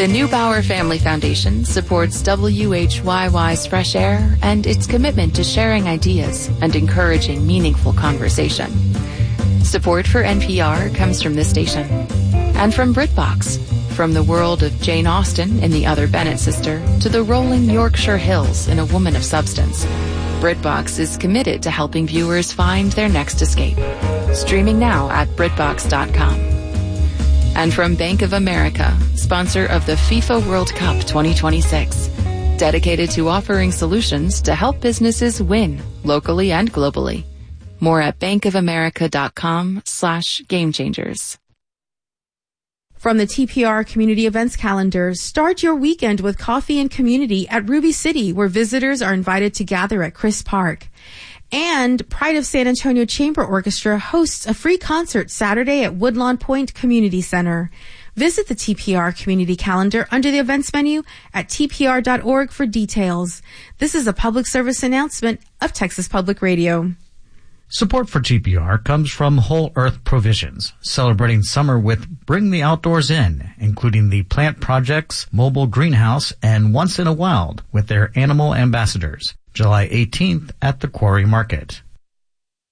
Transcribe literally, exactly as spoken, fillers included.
The Neubauer Family Foundation supports W H Y Y's Fresh Air and its commitment to sharing ideas and encouraging meaningful conversation. Support for N P R comes from this station and from BritBox. From the world of Jane Austen in The Other Bennet Sister to the rolling Yorkshire Hills in A Woman of Substance, BritBox is committed to helping viewers find their next escape. Streaming now at BritBox dot com. And from Bank of America, sponsor of the FIFA World Cup twenty twenty-six, dedicated to offering solutions to help businesses win locally and globally. More at bankofamerica.com slash game changers. From the T P R Community Events Calendar, start your weekend with coffee and community at Ruby City, where visitors are invited to gather at Chris Park. And Pride of San Antonio Chamber Orchestra hosts a free concert Saturday at Woodlawn Point Community Center. Visit the T P R Community Calendar under the events menu at T P R dot org for details. This is a public service announcement of Texas Public Radio. Support for T P R comes from Whole Earth Provisions, celebrating summer with Bring the Outdoors In, including the Plant Projects, Mobile Greenhouse, and Once in a Wild with their animal ambassadors, July eighteenth at the Quarry Market.